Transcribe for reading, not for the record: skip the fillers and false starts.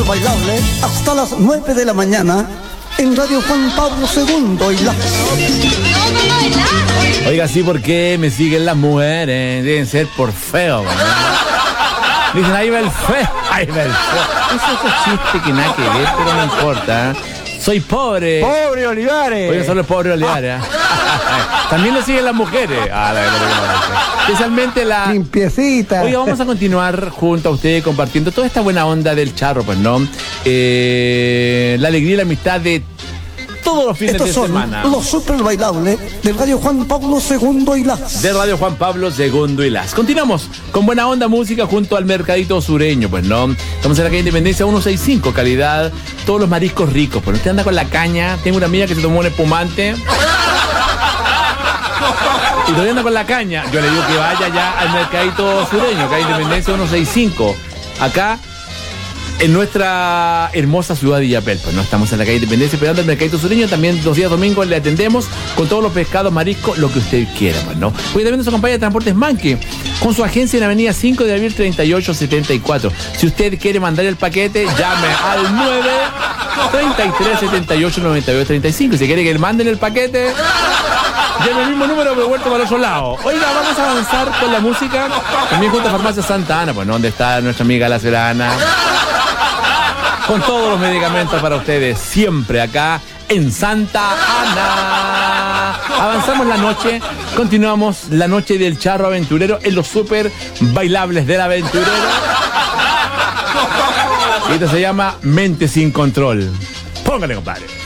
bailable hasta las 9 de la mañana en Radio Juan Pablo II y la... Oiga, sí, ¿por qué me siguen las mujeres? Deben ser por feo, ¿no? Dicen, ahí va el feo, ahí va el feo. Ese es otro chiste que nada que ver, pero no importa. Soy pobre. ¡Pobre Olivares! Oiga, solo es pobre Olivares. También le siguen las mujeres. Especialmente la... Limpiecita. Oiga, vamos a continuar junto a ustedes compartiendo toda esta buena onda del charro, pues, ¿no? La alegría y la amistad de todos los fines Estos de son semana. los super bailables del Radio Juan Pablo II y las... De Radio Juan Pablo II y las. Continuamos con buena onda música junto al Mercadito Sureño, pues, ¿no? Estamos en la calle Independencia 165, calidad, todos los mariscos ricos. Pues usted anda con la caña, tengo una amiga que se tomó un espumante y todavía anda con la caña. Yo le digo que vaya ya al Mercadito Sureño, calle Independencia 165, acá en nuestra hermosa ciudad de Illapel. Pues no estamos en la calle Independencia esperando el Mercadito Sureño. También los días domingos le atendemos con todos los pescados, mariscos, lo que usted quiera, pues, ¿no? Hoy también nos acompaña de Transportes Manque con su agencia en Avenida 5 de Abril 3874. Si usted quiere mandar el paquete, llame al 9 33 78 92 35. Si quiere que le manden el paquete, llame el mismo número, pero vuelto para el otro lado. Oiga, vamos a avanzar con la música. También junto a Farmacia Santa Ana, pues, ¿no? Donde está nuestra amiga La Serana, con todos los medicamentos para ustedes, siempre acá en Santa Ana. Avanzamos la noche, continuamos la noche del charro aventurero en los super bailables del aventurero. Y esto se llama Mente sin Control. Póngale, compadre.